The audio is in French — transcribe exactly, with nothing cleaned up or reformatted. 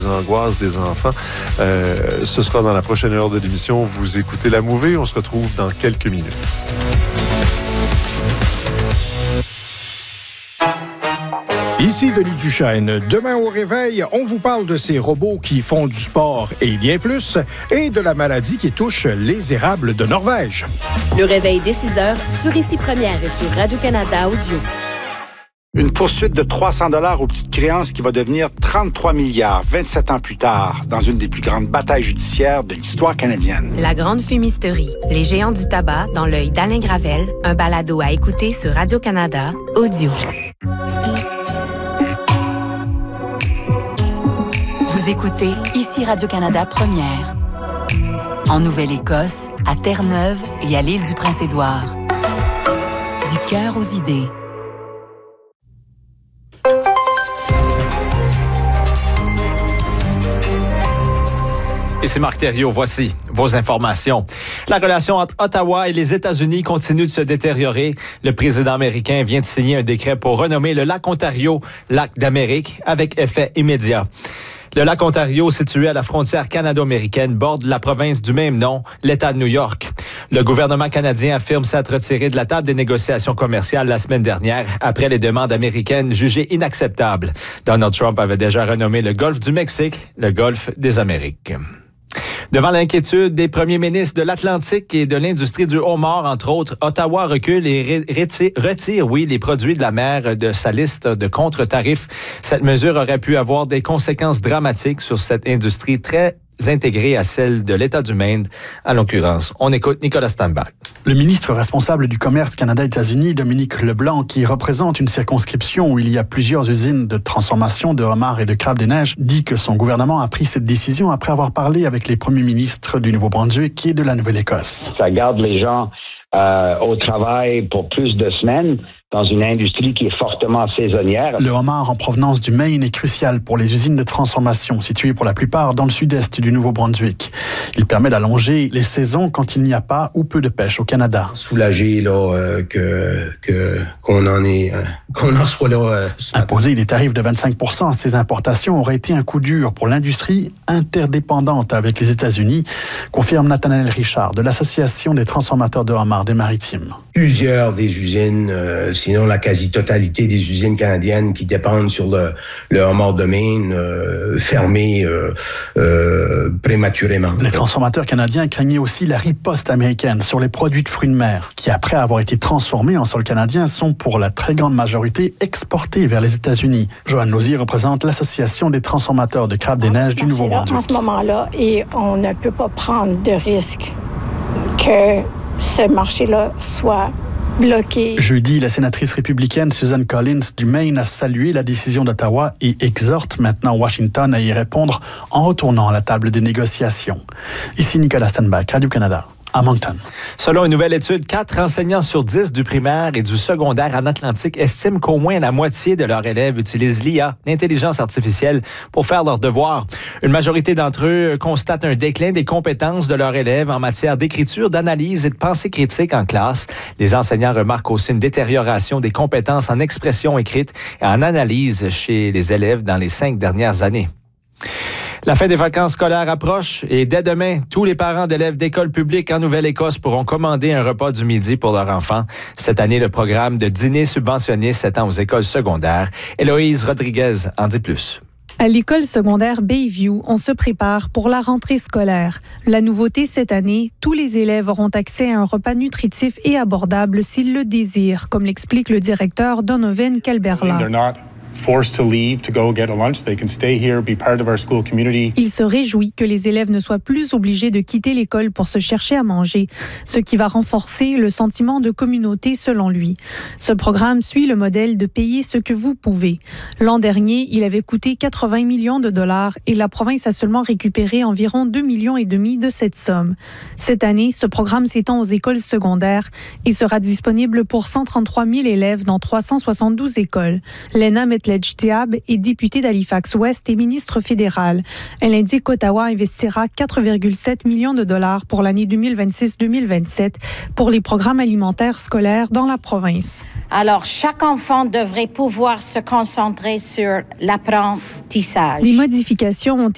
angoisses des enfants. Euh, ce sera dans la prochaine heure de l'émission. Vous écoutez La Mouvée. On se retrouve dans quelques minutes. Ici Denis Duchesne. Demain au réveil, on vous parle de ces robots qui font du sport et bien plus, et de la maladie qui touche les érables de Norvège. Le réveil dès six heures sur Ici Première et sur Radio-Canada Audio. Une poursuite de trois cents dollars aux petites créances qui va devenir trente-trois milliards vingt-sept ans plus tard, dans une des plus grandes batailles judiciaires de l'histoire canadienne. La grande fumisterie. Les géants du tabac dans l'œil d'Alain Gravel. Un balado à écouter sur Radio-Canada Audio. Vous écoutez Ici Radio-Canada Première. En Nouvelle-Écosse, à Terre-Neuve et à l'île du Prince-Édouard. Du cœur aux idées. Et c'est Marc Thériault. Voici vos informations. La relation entre Ottawa et les États-Unis continue de se détériorer. Le président américain vient de signer un décret pour renommer le lac Ontario lac d'Amérique avec effet immédiat. Le lac Ontario, situé à la frontière canado-américaine, borde la province du même nom, l'État de New York. Le gouvernement canadien affirme s'être retiré de la table des négociations commerciales la semaine dernière après les demandes américaines jugées inacceptables. Donald Trump avait déjà renommé le golfe du Mexique le golfe des Amériques. Devant l'inquiétude des premiers ministres de l'Atlantique et de l'industrie du homard, entre autres, Ottawa recule et retire, retire, oui, les produits de la mer de sa liste de contre-tarifs. Cette mesure aurait pu avoir des conséquences dramatiques sur cette industrie très intégrée à celle de l'État du Maine, à l'occurrence. On écoute Nicolas Steinbach. Le ministre responsable du commerce Canada-États-Unis, Dominique Leblanc, qui représente une circonscription où il y a plusieurs usines de transformation de homards et de crabes des neiges, dit que son gouvernement a pris cette décision après avoir parlé avec les premiers ministres du Nouveau-Brunswick et de la Nouvelle-Écosse. Ça garde les gens euh, au travail pour plus de semaines dans une industrie qui est fortement saisonnière. Le homard en provenance du Maine est crucial pour les usines de transformation situées pour la plupart dans le sud-est du Nouveau-Brunswick. Il permet d'allonger les saisons quand il n'y a pas ou peu de pêche au Canada. Soulagé là euh, que, que qu'on en est euh, qu'on en soit là. Euh, Imposer des tarifs de vingt-cinq pour cent à ces importations aurait été un coup dur pour l'industrie interdépendante avec les États-Unis, confirme Nathanaël Richard de l'Association des transformateurs de homards des Maritimes. Plusieurs des usines euh, sinon la quasi-totalité des usines canadiennes qui dépendent sur le, le homard de Maine euh, fermées euh, euh, prématurément. Les transformateurs canadiens craignaient aussi la riposte américaine sur les produits de fruits de mer, qui après avoir été transformés en sol canadien sont pour la très grande majorité exportés vers les États-Unis. Joanne Lausier représente l'Association des transformateurs de crabes des neiges du Nouveau-Brunswick. En ce moment-là, et on ne peut pas prendre de risque que ce marché-là soit bloqué. Jeudi, la sénatrice républicaine Susan Collins du Maine a salué la décision d'Ottawa et exhorte maintenant Washington à y répondre en retournant à la table des négociations. Ici Nicolas Steinbach, Radio-Canada. À Moncton. Selon une nouvelle étude, quatre enseignants sur dix du primaire et du secondaire en Atlantique estiment qu'au moins la moitié de leurs élèves utilisent l'I A, l'intelligence artificielle, pour faire leurs devoirs. Une majorité d'entre eux constatent un déclin des compétences de leurs élèves en matière d'écriture, d'analyse et de pensée critique en classe. Les enseignants remarquent aussi une détérioration des compétences en expression écrite et en analyse chez les élèves dans les cinq dernières années. La fin des vacances scolaires approche et dès demain, tous les parents d'élèves d'écoles publiques en Nouvelle-Écosse pourront commander un repas du midi pour leurs enfants. Cette année, le programme de dîner subventionné s'étend aux écoles secondaires. Héloïse Rodriguez en dit plus. À l'école secondaire Bayview, on se prépare pour la rentrée scolaire. La nouveauté cette année, tous les élèves auront accès à un repas nutritif et abordable s'ils le désirent, comme l'explique le directeur Donovan Calberla. forced to leave to go get a lunch. They can stay here, be part of our school community. Il se réjouit que les élèves ne soient plus obligés de quitter l'école pour se chercher à manger, ce qui va renforcer le sentiment de communauté selon lui. Ce programme suit le modèle de payer ce que vous pouvez. L'an dernier, il avait coûté quatre-vingts millions de dollars et la province a seulement récupéré environ deux millions et demi de cette somme. Cette année, ce programme s'étend aux écoles secondaires et sera disponible pour cent trente-trois mille élèves dans trois cent soixante-douze écoles. Lena Metledge-Diab est députée d'Halifax-Ouest et ministre fédérale. Elle indique qu'Ottawa investira quatre virgule sept millions de dollars pour l'année deux mille vingt-six deux mille vingt-sept pour les programmes alimentaires scolaires dans la province. Alors, chaque enfant devrait pouvoir se concentrer sur l'apprentissage. Des modifications ont